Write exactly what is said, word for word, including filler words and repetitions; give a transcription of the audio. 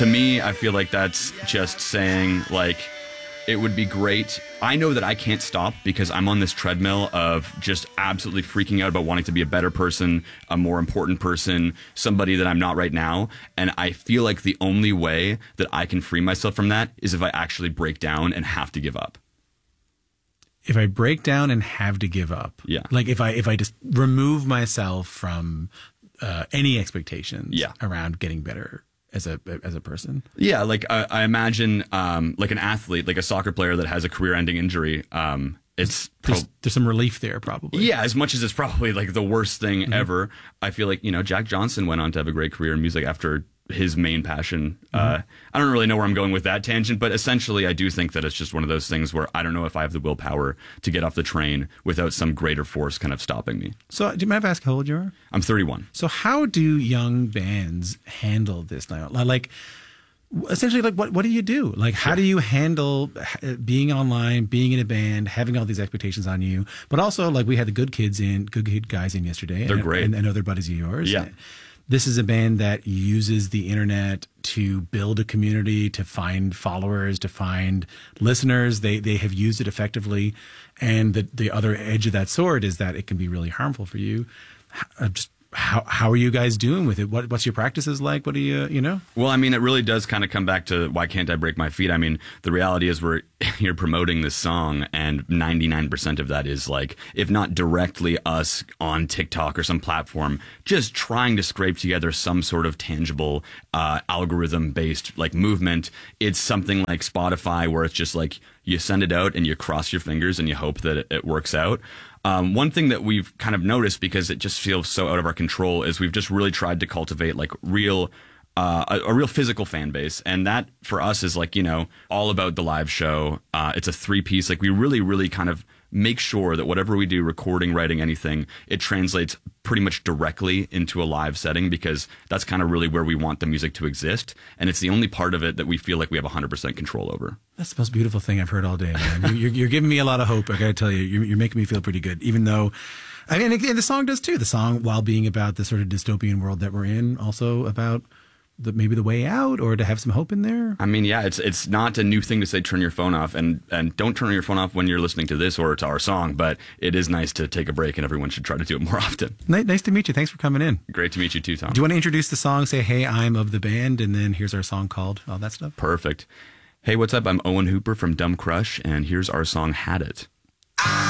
To me, I feel like that's just saying, like, it would be great. I know that I can't stop because I'm on this treadmill of just absolutely freaking out about wanting to be a better person, a more important person, somebody that I'm not right now. And I feel like the only way that I can free myself from that is if I actually break down and have to give up. If I break down and have to give up. Yeah. Like if I if I just remove myself from uh, any expectations yeah. around getting better as a as a person. Yeah, like I, I imagine um, like an athlete, like a soccer player that has a career-ending injury. Um, it's there's, pro- there's some relief there, probably. Yeah, as much as it's probably like the worst thing mm-hmm. ever. I feel like, you know, Jack Johnson went on to have a great career in music after his main passion. Mm-hmm. Uh, I don't really know where I'm going with that tangent, but essentially I do think that it's just one of those things where I don't know if I have the willpower to get off the train without some greater force kind of stopping me. So do you mind if I ask how old you are? I'm thirty-one. So how do young bands handle this now? Like, essentially, like what, what do you do? Like, how yeah. do you handle being online, being in a band, having all these expectations on you, but also like we had the good kids in, good kid guys in yesterday. They're and, great. And, and other buddies of yours. Yeah. This is a band that uses the internet to build a community, to find followers, to find listeners. They they have used it effectively. And the, the other edge of that sword is that it can be really harmful for you. Uh, just how how are you guys doing with it? What what's your practices like? What do you, you know? Well, I mean, it really does kind of come back to why can't I break my feet? I mean, the reality is we're here promoting this song, and ninety-nine percent of that is like, if not directly us on TikTok or some platform, just trying to scrape together some sort of tangible uh, algorithm-based like movement. It's something like Spotify where it's just like you send it out and you cross your fingers and you hope that it, it works out. Um, one thing that we've kind of noticed, because it just feels so out of our control, is we've just really tried to cultivate like real, uh, a, a real physical fan base. And that for us is like, you know, all about the live show. Uh, it's a three piece. Like we really, really kind of make sure that whatever we do, recording, writing, anything, it translates pretty much directly into a live setting, because that's kind of really where we want the music to exist. And it's the only part of it that we feel like we have one hundred percent control over. That's the most beautiful thing I've heard all day, man. You're, you're giving me a lot of hope. I got to tell you, you're, you're making me feel pretty good, even though, I mean, and the song does too. The song, while being about the sort of dystopian world that we're in, also about the, maybe the way out, or to have some hope in there. I mean, yeah, it's it's not a new thing to say turn your phone off, and and don't turn your phone off when you're listening to this or to our song, but it is nice to take a break, and everyone should try to do it more often. Nice, nice to meet you. Thanks for coming in. Great to meet you too, Tom. Do you want to introduce the song, say, hey, I'm of the band, and then here's our song called, all that stuff? Perfect. Hey, what's up? I'm Owen Hooper from Dumb Crush, and here's our song, Had It.